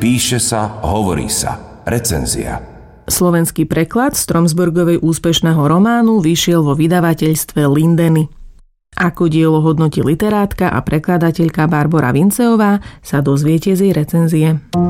Píše sa, hovorí sa. Recenzia. Slovenský preklad Stromsburgovej úspešného románu vyšiel vo vydavateľstve Lindeny. Ako dielo hodnotí literátka a prekladateľka Barbora Vinceová, sa dozviete z jej recenzie.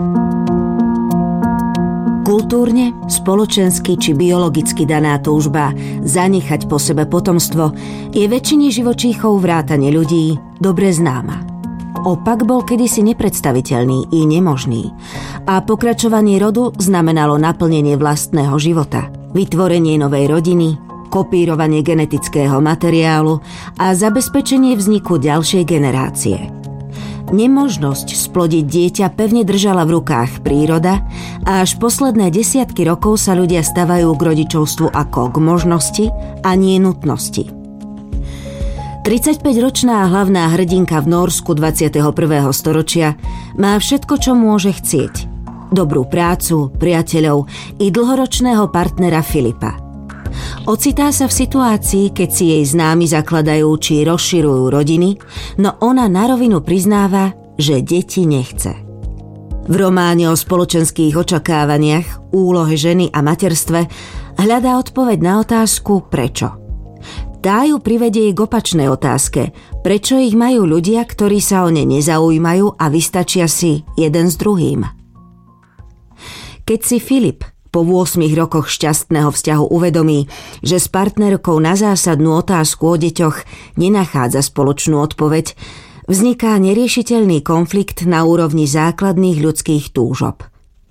Kultúrne, spoločensky či biologicky daná túžba zanechať po sebe potomstvo je väčšine živočíchov vrátane ľudí dobre známa. Opak bol kedysi nepredstaviteľný i nemožný a pokračovanie rodu znamenalo naplnenie vlastného života, vytvorenie novej rodiny, kopírovanie genetického materiálu a zabezpečenie vzniku ďalšej generácie. Nemožnosť splodiť dieťa pevne držala v rukách príroda a až posledné desiatky rokov sa ľudia stavajú k rodičovstvu ako k možnosti a nie nutnosti. 35-ročná hlavná hrdinka v Nórsku 21. storočia má všetko, čo môže chcieť. Dobrú prácu, priateľov i dlhoročného partnera Filipa. Ocitá sa v situácii, keď si jej známi zakladajú či rozširujú rodiny, no ona na rovinu priznáva, že deti nechce. V románe o spoločenských očakávaniach, úlohe ženy a materstve hľadá odpoveď na otázku prečo. Tá ju privedie k opačnej otázke, prečo ich majú ľudia, ktorí sa o ne nezaujímajú a vystačia si jeden s druhým. Keď si Filip po 8 rokoch šťastného vzťahu uvedomí, že s partnerkou na zásadnú otázku o deťoch nenachádza spoločnú odpoveď, vzniká neriešiteľný konflikt na úrovni základných ľudských túžob.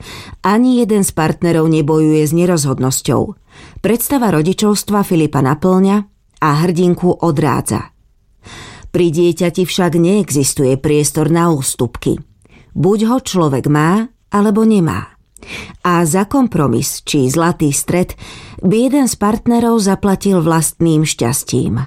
Ani jeden z partnerov nebojuje s nerozhodnosťou. Predstava rodičovstva Filipa napĺňa a hrdinku odrádza. Pri dieťati však neexistuje priestor na ústupky. Buď ho človek má, alebo nemá. A za kompromis či zlatý stred by jeden z partnerov zaplatil vlastným šťastím.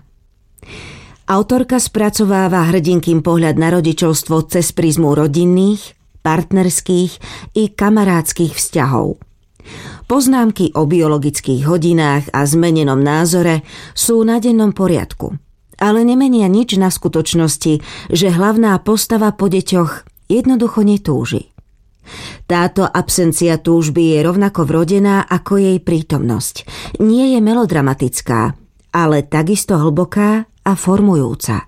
Autorka spracováva hrdinkým pohľad na rodičovstvo cez prizmu rodinných, partnerských i kamarádskych vzťahov. Poznámky o biologických hodinách a zmenenom názore sú na dennom poriadku, ale nemenia nič na skutočnosti, že hlavná postava po deťoch jednoducho netúži. Táto absencia túžby je rovnako vrodená ako jej prítomnosť. Nie je melodramatická, ale takisto hlboká a formujúca.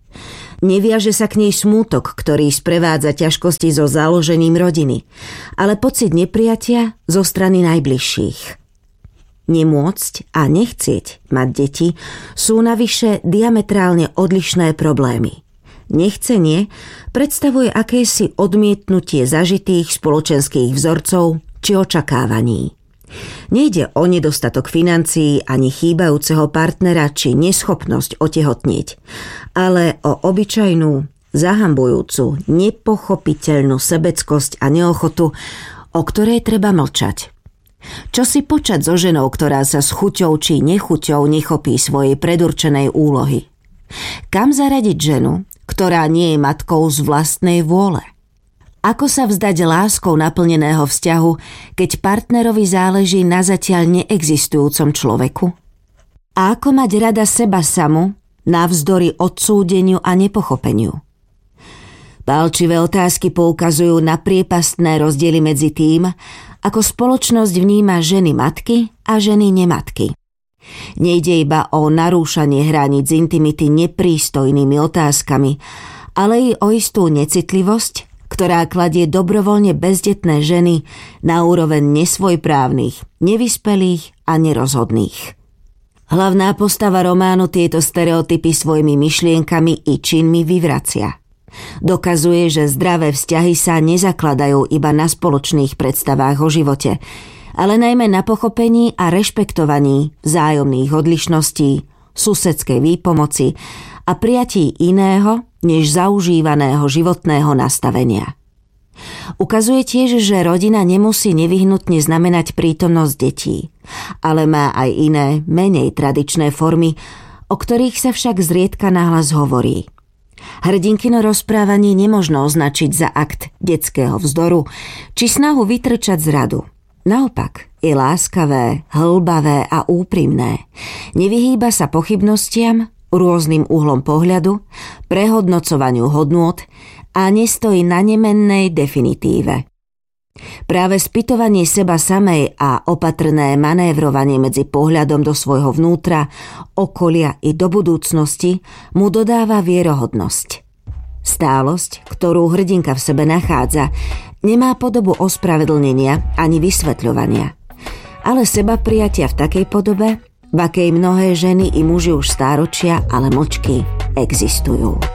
Neviaže sa k nej smútok, ktorý sprevádza ťažkosti so založením rodiny, ale pocit nepriatia zo strany najbližších. Nemôcť a nechcieť mať deti sú navyše diametrálne odlišné problémy. Nechcenie predstavuje akési odmietnutie zažitých spoločenských vzorcov či očakávaní. Nejde o nedostatok financií ani chýbajúceho partnera či neschopnosť otehotnieť, ale o obyčajnú, zahambujúcu, nepochopiteľnú sebeckosť a neochotu, o ktorej treba mlčať. Čo si počať so ženou, ktorá sa s chuťou či nechuťou nechopí svojej predurčenej úlohy? Kam zaradiť ženu, ktorá nie je matkou z vlastnej vôle? Ako sa vzdať láskou naplneného vzťahu, keď partnerovi záleží na zatiaľ neexistujúcom človeku? A ako mať rada seba samu, navzdory odsúdeniu a nepochopeniu? Pálčivé otázky poukazujú na priepastné rozdiely medzi tým, ako spoločnosť vníma ženy matky a ženy nematky. Nejde iba o narúšanie hraníc intimity neprístojnými otázkami, ale i o istú necitlivosť, ktorá kladie dobrovoľne bezdetné ženy na úroveň nesvojprávnych, nevyspelých a nerozhodných. Hlavná postava románu tieto stereotypy svojimi myšlienkami i činmi vyvracia. Dokazuje, že zdravé vzťahy sa nezakladajú iba na spoločných predstavách o živote, ale najmä na pochopení a rešpektovaní vzájomných odlišností, susedskej výpomoci a prijatí iného než zaužívaného životného nastavenia. Ukazuje tiež, že rodina nemusí nevyhnutne znamenať prítomnosť detí, ale má aj iné, menej tradičné formy, o ktorých sa však zriedka nahlas hovorí. Hrdinkino rozprávanie nemožno označiť za akt detského vzdoru či snahu vytrčať z radu. Naopak, je láskavé, hlbavé a úprimné. Nevyhýba sa pochybnostiam, rôznym uhlom pohľadu, prehodnocovaniu hodnôt a nestojí na nemennej definitíve. Práve spytovanie seba samej a opatrné manévrovanie medzi pohľadom do svojho vnútra, okolia i do budúcnosti mu dodáva vierohodnosť. Stálosť, ktorú hrdinka v sebe nachádza, nemá podobu ospravedlnenia ani vysvetľovania, ale seba prijatia v takej podobe, v akej mnohé ženy i muži už stáročia, ale mlčky existujú.